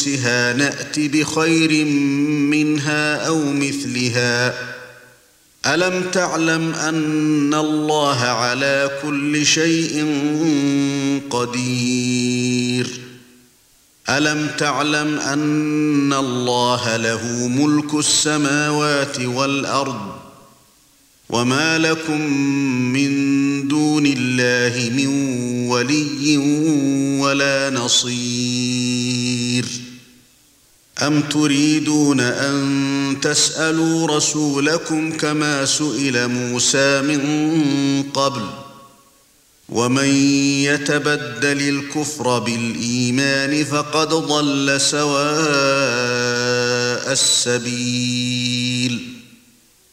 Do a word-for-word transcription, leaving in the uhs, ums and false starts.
جنسها نأت بخير منها أو مثلها ألم تعلم أن الله على كل شيء قدير ألم تعلم أن الله له ملك السماوات والأرض وما لكم من دون الله من ولي ولا نصير أم تريدون أن تسألوا رسولكم كما سئل موسى من قبل ومن يتبدل الكفر بالإيمان فقد ضل سواء السبيل